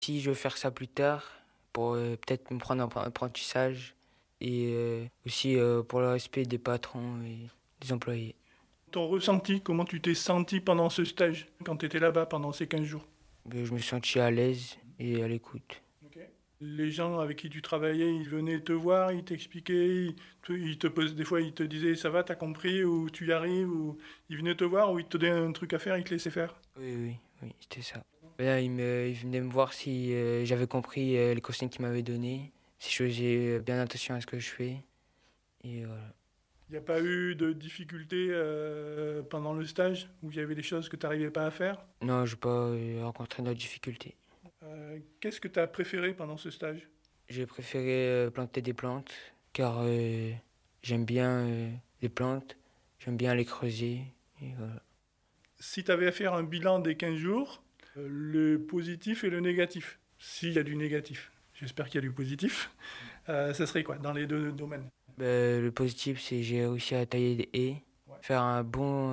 Si je veux faire ça plus tard, pour peut-être me prendre un apprentissage et aussi pour le respect des patrons et des employés. Ton ressenti, comment tu t'es senti pendant ce stage, quand tu étais là-bas pendant ces 15 jours? Je me suis senti à l'aise et à l'écoute. Okay. Les gens avec qui tu travaillais, ils venaient te voir, ils t'expliquaient, ils te posaient, des fois ils te disaient ça va, t'as compris, ou tu y arrives, ou ils venaient te voir, ou ils te donnaient un truc à faire, ils te laissaient faire? Oui, c'était ça. Là, ils venaient me voir si j'avais compris les consignes qu'ils m'avaient données, si je faisais bien attention à ce que je fais. Et voilà. Il n'y a pas eu de difficultés pendant le stage, où il y avait des choses que tu n'arrivais pas à faire? Non, je n'ai pas rencontré de difficultés. Qu'est-ce que tu as préféré pendant ce stage? J'ai préféré planter des plantes, car j'aime bien les plantes, j'aime bien les creuser. Et voilà. Si tu avais à faire un bilan des 15 jours, le positif et le négatif, s'il y a du négatif, j'espère qu'il y a du positif, ça serait quoi dans les deux domaines? Le positif, c'est que j'ai réussi à tailler des haies, faire un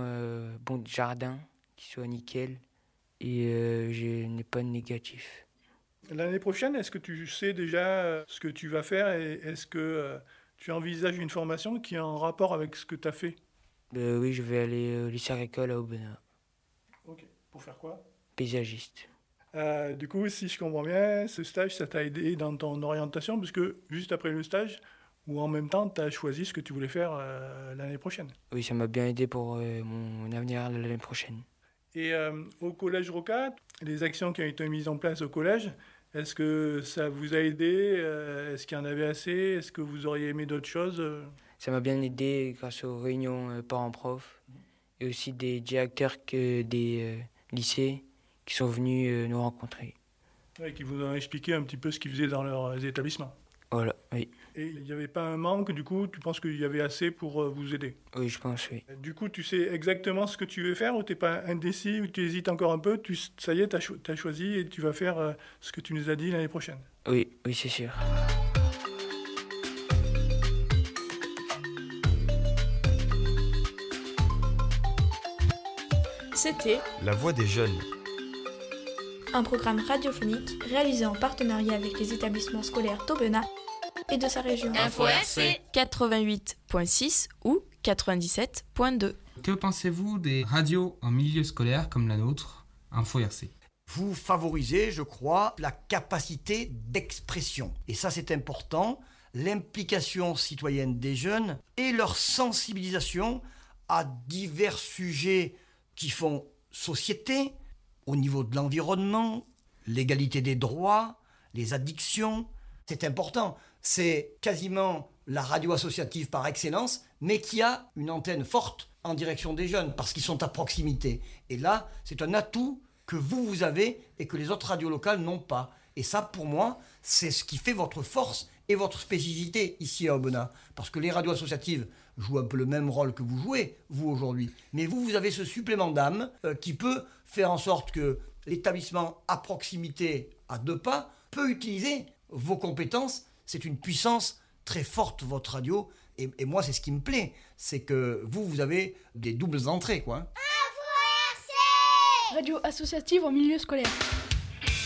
bon jardin qui soit nickel, et je n'ai pas de négatif. L'année prochaine, est-ce que tu sais déjà ce que tu vas faire et est-ce que tu envisages une formation qui est en rapport avec ce que tu as fait? Oui, je vais aller au lycée agricole à Aubenas. Ok. Pour faire quoi? Paysagiste. Du coup, si je comprends bien, ce stage, ça t'a aidé dans ton orientation, puisque juste après le stage, ou en même temps, tu as choisi ce que tu voulais faire l'année prochaine. Oui, ça m'a bien aidé pour mon avenir l'année prochaine. Et au Collège Rocca, les actions qui ont été mises en place au collège, est-ce que ça vous a aidé? Est-ce qu'il y en avait assez? Est-ce que vous auriez aimé d'autres choses? Ça m'a bien aidé grâce aux réunions parents-prof et aussi des directeurs des lycées qui sont venus nous rencontrer. Ouais, qui vous ont expliqué un petit peu ce qu'ils faisaient dans leurs établissements. Voilà, oui. Et il n'y avait pas un manque, du coup, tu penses qu'il y avait assez pour vous aider? Oui, je pense, oui. Du coup, tu sais exactement ce que tu veux faire ou tu n'es pas indécis ou tu hésites encore un peu? Ça y est, tu as choisi et tu vas faire ce que tu nous as dit l'année prochaine. Oui, c'est sûr. C'était La Voix des jeunes. Un programme radiophonique réalisé en partenariat avec les établissements scolaires d'Aubenas et de sa région. Info RC 88.6 ou 97.2. Que pensez-vous des radios en milieu scolaire comme la nôtre, Info RC? Vous favorisez, je crois, la capacité d'expression. Et ça, c'est important. L'implication citoyenne des jeunes et leur sensibilisation à divers sujets qui font société, au niveau de l'environnement, l'égalité des droits, les addictions. C'est important. C'est quasiment la radio associative par excellence, mais qui a une antenne forte en direction des jeunes, parce qu'ils sont à proximité. Et là, c'est un atout que vous avez et que les autres radios locales n'ont pas. Et ça, pour moi, c'est ce qui fait votre force et votre spécificité ici à Aubenas. Parce que les radios associatives jouent un peu le même rôle que vous jouez, vous, aujourd'hui. Mais vous avez ce supplément d'âme qui peut faire en sorte que l'établissement à proximité, à 2 pas, peut utiliser vos compétences. C'est une puissance très forte, votre radio. Et moi, c'est ce qui me plaît. C'est que vous avez des doubles entrées, quoi. Info RC Radio associative en milieu scolaire.